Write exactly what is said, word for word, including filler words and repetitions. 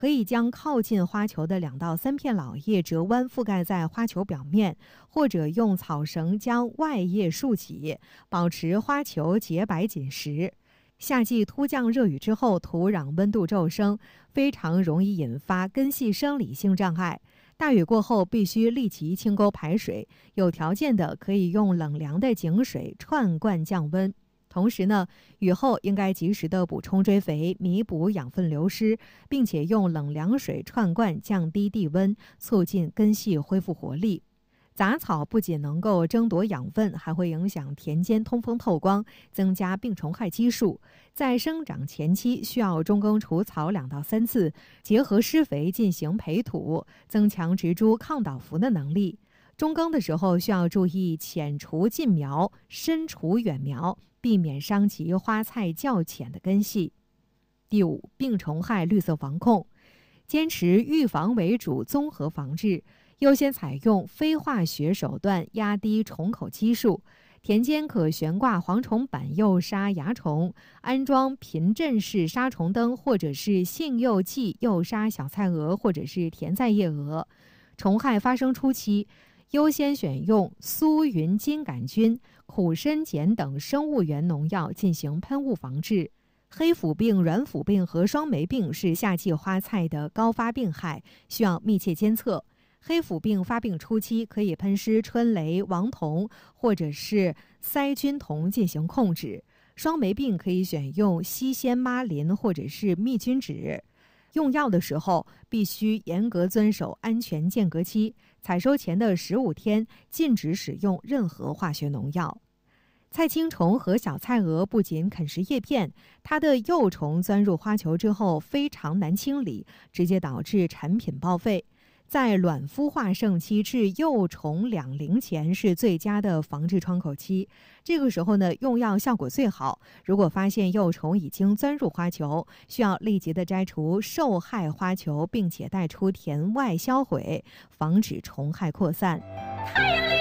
可以将靠近花球的两到三片老叶折弯覆盖在花球表面，或者用草绳将外叶竖起，保持花球洁白紧实。夏季突降热雨之后，土壤温度骤升，非常容易引发根系生理性障碍。大雨过后必须立即清沟排水，有条件的可以用冷凉的井水串灌降温。同时呢，雨后应该及时的补充追肥，弥补养分流失，并且用冷凉水串灌降低地温，促进根系恢复活力。杂草不仅能够争夺养分，还会影响田间通风透光，增加病虫害基数。在生长前期需要中耕除草两到三次，结合施肥进行培土，增强植株抗倒伏的能力。中耕的时候需要注意浅除近苗，深除远苗，避免伤及花菜较浅的根系。第五，病虫害绿色防控，坚持预防为主综合防治，优先采用非化学手段压低虫口基数。田间可悬挂蝗虫板诱杀蚜虫，安装频阵式杀虫灯，或者是杏诱剂诱杀小菜蛾或者是甜菜叶蛾。虫害发生初期，优先选用苏云金杆菌、苦参碱等生物源农药进行喷雾防治。黑腐病、软腐病和双霉病是夏季花菜的高发病害，需要密切监测。黑腐病发病初期可以喷施春雷、王酮或者是塞菌酮进行控制。双霉病可以选用西仙妈林或者是密菌酯。用药的时候必须严格遵守安全间隔期，采收前的十五天禁止使用任何化学农药。菜青虫和小菜蛾不仅啃食叶片，它的幼虫钻入花球之后非常难清理，直接导致产品报废。在卵孵化盛期至幼虫两龄前是最佳的防治窗口期，这个时候呢，用药效果最好。如果发现幼虫已经钻入花球，需要立即的摘除受害花球，并且带出田外销毁，防止虫害扩散。 太阳